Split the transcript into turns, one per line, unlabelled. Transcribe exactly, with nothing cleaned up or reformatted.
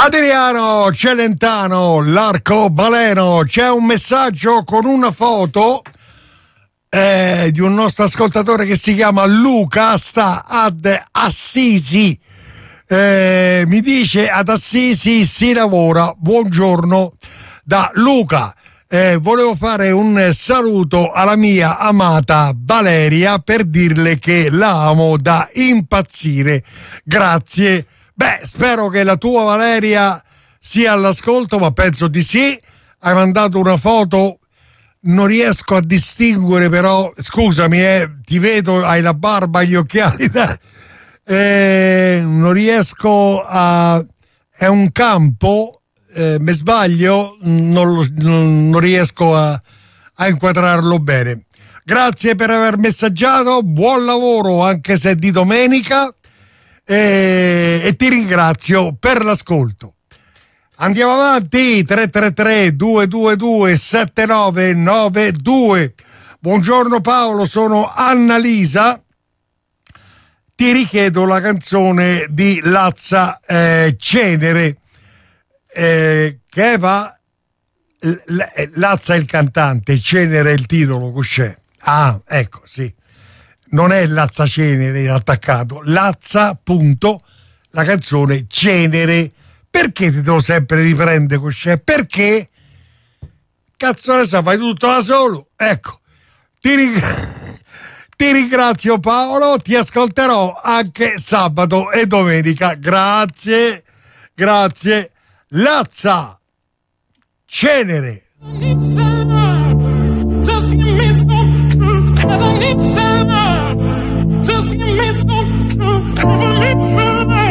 Adriano Celentano, l'arcobaleno. C'è un messaggio con una foto eh, di un nostro ascoltatore che si chiama Luca, sta ad Assisi. Eh, mi dice ad Assisi si lavora. Buongiorno da Luca. Eh, volevo fare un saluto alla mia amata Valeria per dirle che la amo da impazzire. Grazie. Beh, spero che la tua Valeria sia all'ascolto, ma penso di sì. Hai mandato una foto, non riesco a distinguere, però scusami, eh, ti vedo, hai la barba, gli occhiali da... Eh, non riesco a... è un campo, eh, mi sbaglio, non, lo, non, non riesco a, a inquadrarlo bene. Grazie per aver messaggiato, buon lavoro anche se è di domenica, e, e ti ringrazio per l'ascolto. Andiamo avanti. Tre tre tre due due due sette nove nove due. Buongiorno Paolo, sono Annalisa. Ti richiedo la canzone di Lazza eh, Cenere, eh, che va Lazza è il cantante, Cenere è il titolo, cos'è? Ah, ecco, sì, non è Lazza Cenere attaccato, Lazza punto la canzone Cenere. Perché ti devo sempre riprendere, cos'è? Perché cazzo ne sa, fai tutto da solo. Ecco, ti ringrazio. Ti ringrazio Paolo, ti ascolterò anche sabato e domenica. Grazie, grazie. Lazza Cenere.
Just give me some, just give me some,